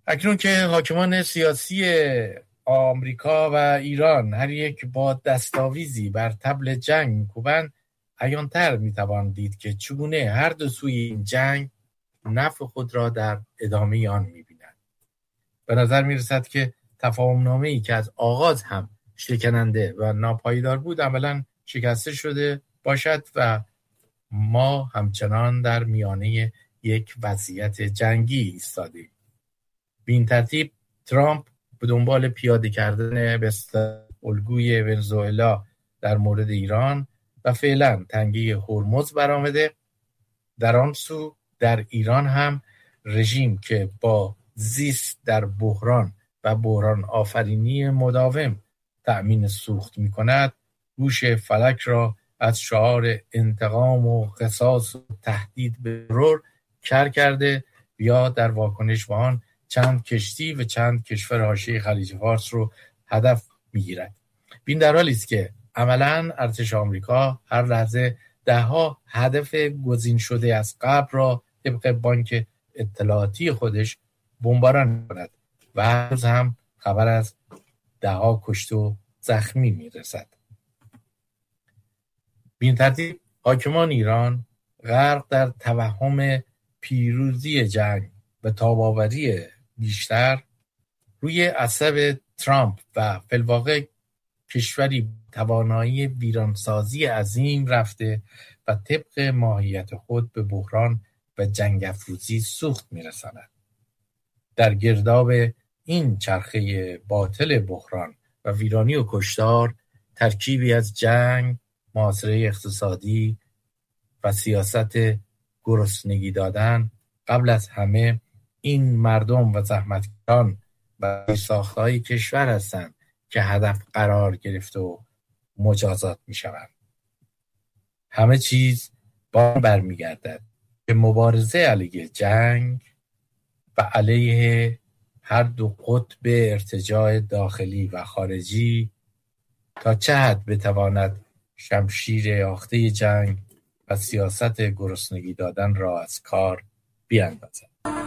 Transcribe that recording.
اکنون که حاکمان سیاسی آمریکا و ایران هر یک با دستاویزی بر طبل جنگ می‌کوبند، عیان‌تر می‌توان دید که چگونه هر دو سوی این جنگ نفع خود را در ادامه آن می‌بینند. به نظر می‌رسد که تفاهم‌نامه‌ای که از آغاز هم شکننده و ناپایدار بود عملاً شکسته شده باشد و ما همچنان در میانه یک وضعیت جنگی ایستادیم. به این ترتیب ترامپ به دنبال پیاده کردن به الگوی ونزوئلا در مورد ایران و فعلا تنگه هرمز برآمده. در آن سو در ایران هم رژیم که با زیست در بحران و بحران آفرینی مداوم تأمین سوخت می کند، گوش فلک را از شعار انتقام و قصاص و تهدید به ترور کر کرده یا در واکنش به آن چند کشتی و چند کشور حاشیه خلیج فارس رو هدف میگیرد. این در حالی است که عملاً ارتش آمریکا هر لحظه دهها هدف گزین شده از قبل را طبق بانک اطلاعاتی خودش بمباران کند و هر روز هم خبر از دهها کشته و زخمی میرسد. به این ترتیب حاکمان ایران غرق در توهم پیروزی جنگ و تاب‌آوری بیشتر روی عصب ترامپ و فی‌الواقع کشوری توانایی ویرانسازی عظیم رفته و طبق ماهیت خود به بحران و جنگ افروزی سوخت می‌رساند. در گرداب این چرخه باطل بحران و ویرانی و کشتار، ترکیبی از جنگ، محاصره اقتصادی و سیاست گرسنگی دادن، قبل از همه این مردم و زحمتکشان و ساختهای کشور هستند که هدف قرار گرفته و مجازات می شوند. همه چیز با برمیگردد که مبارزه علیه جنگ و علیه هر دو قطب ارتجاع داخلی و خارجی تا چه حد بتواند شمشیر یاخته جنگ و سیاست گرسنگی دادن را از کار بیاندازد.